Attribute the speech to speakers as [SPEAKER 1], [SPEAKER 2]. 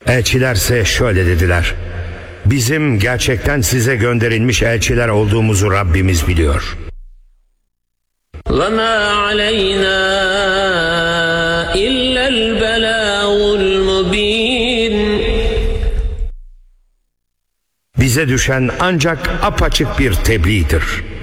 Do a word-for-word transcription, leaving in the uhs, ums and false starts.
[SPEAKER 1] Elçilerse şöyle dediler: bizim gerçekten size gönderilmiş elçiler olduğumuzu Rabbimiz biliyor.
[SPEAKER 2] وَمَا عَلَيْنَا إِلَّا الْبَلَاغُ الْمُبِينُ.
[SPEAKER 1] Bize düşen ancak apaçık bir tebliğdir.